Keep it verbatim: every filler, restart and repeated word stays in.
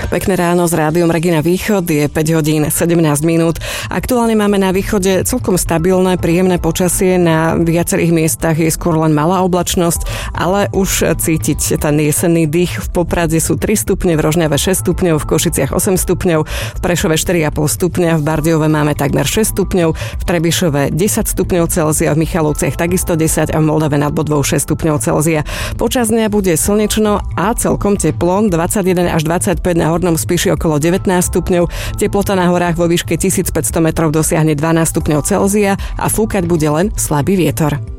Pekné ráno s rádiom Regina Východ, je päť hodín sedemnásť minút. Aktuálne máme na východe celkom stabilné, príjemné počasie, na viacerých miestach je skôr len malá oblačnosť, ale už cítiť ten jesenný dých. V Poprade sú tri stupne, v Rožňave šesť stupňov, v Košiciach osem stupňov, v Prešove štyri a pol stupňa, v Bardejove máme takmer šesť stupňov, v Trebišove desať stupňov Celzia, v Michalovciach takisto desať a v Moldave nad Bodvou šesť stupňov Celzia. Počas dňa bude slnečno a celkom teplo, dvadsaťjeden až dvadsaťpäť, na Hornom Spiši okolo devätnásť stupňov, teplota na horách vo výške tisícpäťsto metrov dosiahne dvanásť stupňov Celzia a fúkať bude len slabý vietor.